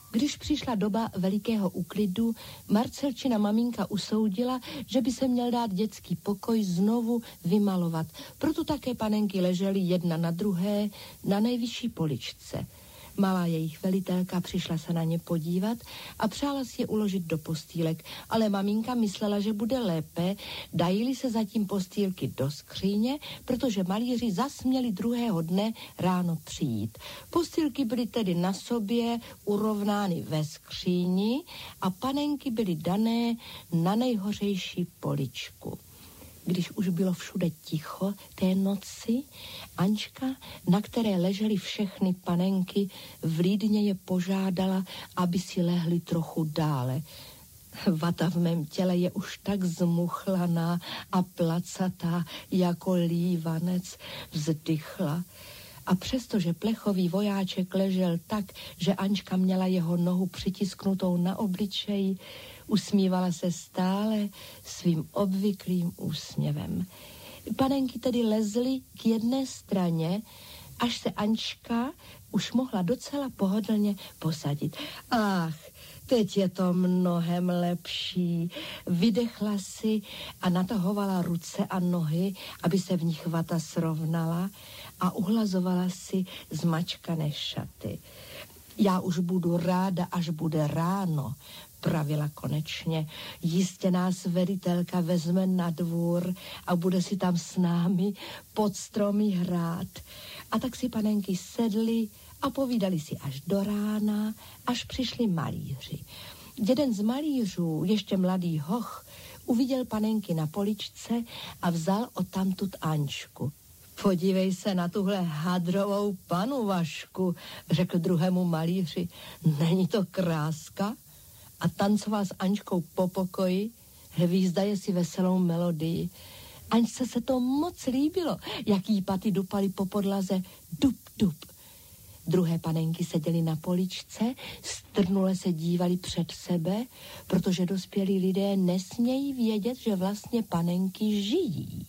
Když přišla doba velikého úklidu, Marcelčina maminka usoudila, že by se měl dát dětský pokoj znovu vymalovat. Proto také panenky ležely jedna na druhé na nejvyšší poličce. Malá jejich velitelka přišla se na ně podívat a přála si je uložit do postýlek, ale maminka myslela, že bude lépe, dají-li se zatím postýlky do skříně, protože malíři zas měli druhého dne ráno přijít. Postýlky byly tedy na sobě urovnány ve skříni a panenky byly dané na nejhořejší poličku. Když už bylo všude ticho té noci, Ančka, na které ležely všechny panenky, vlídně je požádala, aby si lehly trochu dále. Vata v mém těle je už tak zmuchlaná a placatá jako lívanec, vzdychla. A přestože plechový vojáček ležel tak, že Ančka měla jeho nohu přitisknutou na obličeji, usmívala se stále svým obvyklým úsměvem. Panenky tedy lezly k jedné straně, až se Ančka už mohla docela pohodlně posadit. Ach, teď je to mnohem lepší. Vydechla si a natahovala ruce a nohy, aby se v nich vata srovnala a uhlazovala si zmačkané šaty. Já už budu ráda, až bude ráno, pravila konečně. Jistě nás velitelka vezme na dvůr a bude si tam s námi pod stromy hrát. A tak si panenky sedly a povídali si až do rána, až přišli malíři. Jeden z malířů, ještě mladý hoch, uviděl panenky na poličce a vzal odtamtud Ančku. Podívej se na tuhle hadrovou panu, Vašku, řekl druhému malíři. Není to kráska? A tancoval s Ančkou po pokoji, hvízdaje si veselou melodii. Ančce se to moc líbilo, jak jí paty dupaly po podlaze. Dup, dup. Druhé panenky seděly na poličce, strnule se dívali před sebe, protože dospělí lidé nesmějí vědět, že vlastně panenky žijí.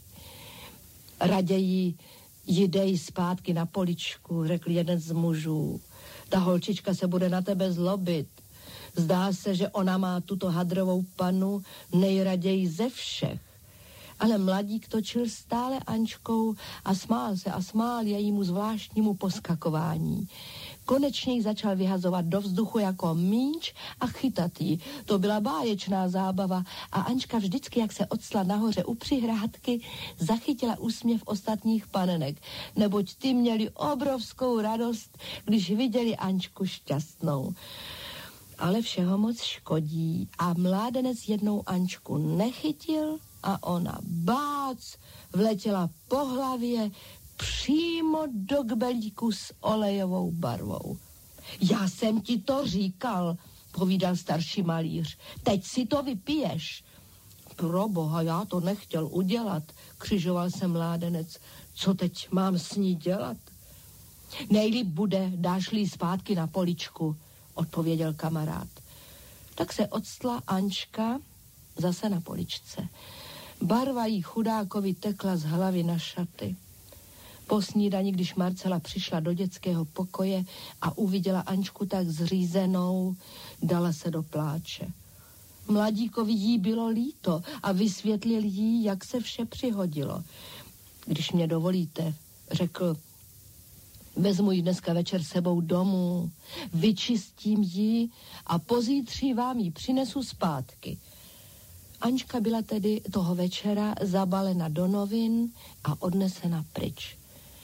Raději jdej zpátky na poličku, řekl jeden z mužů. Ta holčička se bude na tebe zlobit. Zdá se, že ona má tuto hadrovou panu nejraději ze všech. Ale mladík točil stále Ančkou a smál jejímu zvláštnímu poskakování. Konečně ji začal vyhazovat do vzduchu jako míč a chytat ji. To byla báječná zábava a Ančka vždycky, jak se octla nahoře u přihrádky, zachytila úsměv ostatních panenek, neboť ty měli obrovskou radost, když viděli Ančku šťastnou. Ale všeho moc škodí a mládenec jednou Ančku nechytil a ona bác vletěla po hlavě přímo do kbelíku s olejovou barvou. Já jsem ti to říkal, povídal starší malíř. Teď si to vypiješ. Proboha, já to nechtěl udělat, křižoval se mládenec. Co teď mám s ní dělat? Nejlíp bude, dáš-li zpátky na poličku, odpověděl kamarád. Tak se octla Ančka zase na poličce. Barva jí chudákovi tekla z hlavy na šaty. Po snídani, když Marcela přišla do dětského pokoje a uviděla Ančku tak zřízenou, dala se do pláče. Mladíkovi jí bylo líto a vysvětlil jí, jak se vše přihodilo. Když mě dovolíte, řekl, vezmu ji dneska večer sebou domů, vyčistím ji a pozítří vám ji přinesu zpátky. Ančka byla tedy toho večera zabalena do novin a odnesena pryč.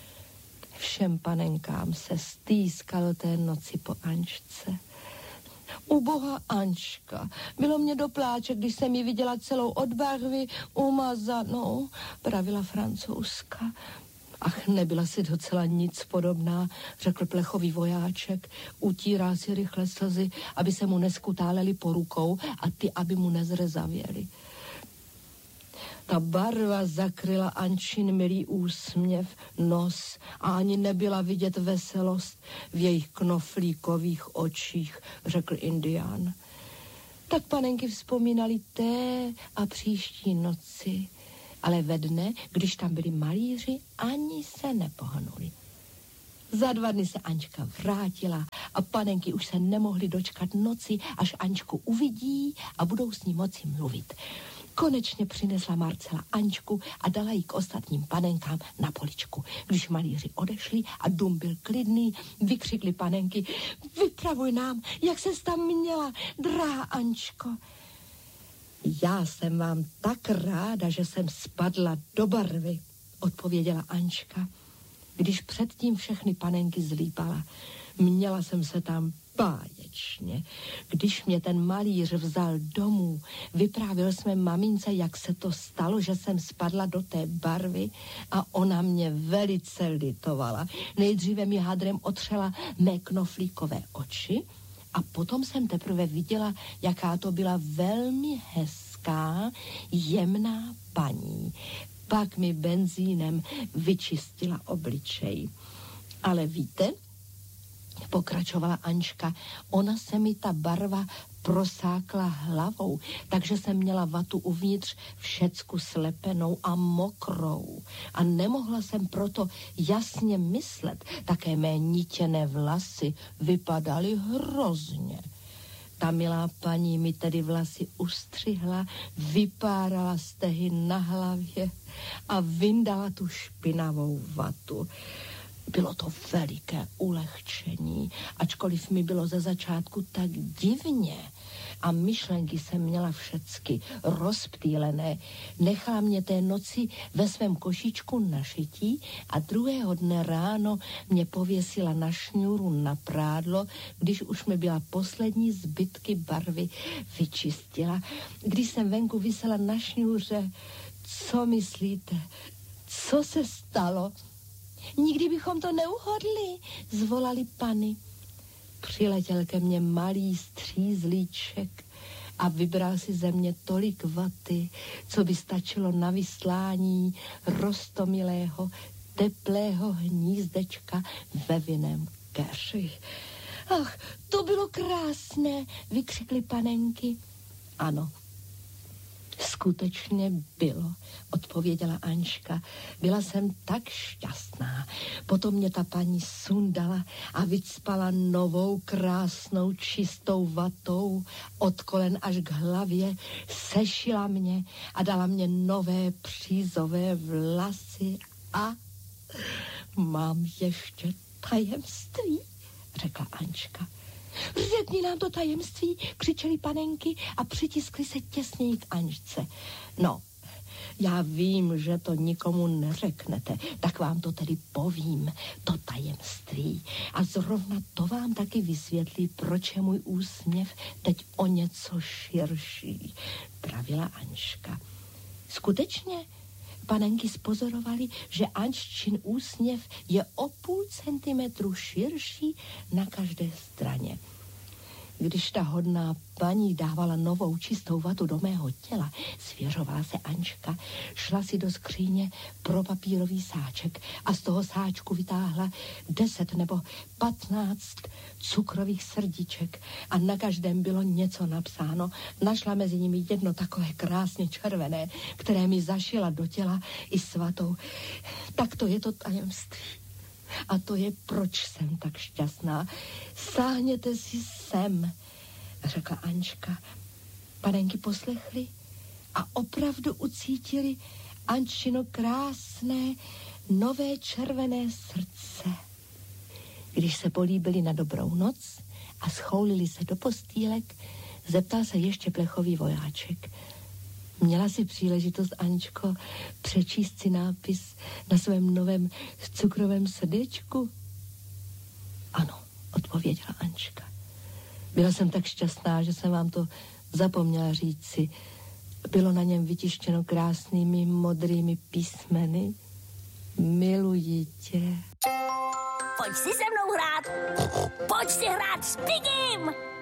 Všem panenkám se stýskalo té noci po Ančce. Uboha Ančka, bylo mě do pláče, když jsem ji viděla celou od barvy umazanou, pravila Francouzka. Ach, nebyla si docela nic podobná, řekl plechový vojáček. Utíral si rychle slzy, aby se mu neskutálely po rukou a ty, aby mu nezrezavěly. Ta barva zakryla Ančin milý úsměv, nos a ani nebyla vidět veselost v jejich knoflíkových očích, řekl Indián. Tak panenky vzpomínali té a příští noci, ale ve dne, když tam byli malíři, ani se nepohnuli. Za 2 dny se Ančka vrátila a panenky už se nemohly dočkat noci, až Ančku uvidí a budou s ní moci mluvit. Konečně přinesla Marcela Ančku a dala ji k ostatním panenkám na poličku. Když malíři odešli a dům byl klidný, vykřikli panenky: vypravuj nám, jak ses tam měla, drahá Ančko. Já jsem vám tak ráda, že jsem spadla do barvy, odpověděla Ančka. Když předtím všechny panenky zlípala, měla jsem se tam báječně. Když mě ten malíř vzal domů, vyprávěl jsme mamince, jak se to stalo, že jsem spadla do té barvy a ona mě velice litovala. Nejdříve mi hadrem otřela mé knoflíkové oči a potom jsem teprve viděla, jaká to byla velmi hezká, jemná paní. Pak mi benzínem vyčistila obličej. Ale víte, pokračovala Ančka, ona se mi ta barva prosákla hlavou, takže jsem měla vatu uvnitř všecku slepenou a mokrou. A nemohla jsem proto jasně myslet, také mé nitěné vlasy vypadaly hrozně. Ta milá paní mi tedy vlasy ustřihla, vypárala stehy na hlavě a vyndala tu špinavou vatu. Bylo to veliké ulehčení, ačkoliv mi bylo ze začátku tak divně a myšlenky jsem měla všecky rozptýlené. Nechala mě té noci ve svém košíčku na šití a druhého dne ráno mě pověsila na šňůru na prádlo, když už mi byla poslední zbytky barvy vyčistila. Když jsem venku visela na šňůře, co myslíte? Co se stalo? Nikdy bychom to neuhodli, zvolali pany. Přiletěl ke mně malý střízlíček a vybral si ze mě tolik vaty, co by stačilo na vyslání roztomilého, teplého hnízdečka ve vinném keři. Ach, to bylo krásné, vykřikly panenky. Ano, skutečně bylo, odpověděla Ančka. Byla jsem tak šťastná. Potom mě ta paní sundala a vycpala novou krásnou čistou vatou od kolen až k hlavě, sešila mě a dala mě nové přízové vlasy a mám ještě tajemství, řekla Ančka. Řekni nám to tajemství, křičeli panenky a přitiskli se těsněji k Ančce. No, já vím, že to nikomu neřeknete, tak vám to tedy povím, to tajemství. A zrovna to vám taky vysvětlí, proč je můj úsměv teď o něco širší, pravila Ančka. Skutečně, panenky spozorovali, že Anččin úsměv je o 0,5 centimetru širší na každé straně. Když ta hodná paní dávala novou čistou vatu do mého těla, svěřovala se Ančka, šla si do skříně pro papírový sáček a z toho sáčku vytáhla 10 nebo 15 cukrových srdíček a na každém bylo něco napsáno. Našla mezi nimi jedno takové krásně červené, které mi zašila do těla i s vatou. Tak to je to tajemství. A to je, proč jsem tak šťastná. Sáhněte si sem, řekla Ančka. Panenky poslechly a opravdu ucítili Ančino krásné, nové červené srdce. Když se políbili na dobrou noc a schoulili se do postýlek, zeptal se ještě plechový vojáček. Měla si příležitost, Ančko, přečíst si nápis na svém novém cukrovém srdečku? Ano, odpověděla Ančka. Byla jsem tak šťastná, že jsem vám to zapomněla říci. Bylo na něm vytištěno krásnými modrými písmeny. Miluji tě. Pojď si se mnou hrát. Pojď si hrát s Pigim.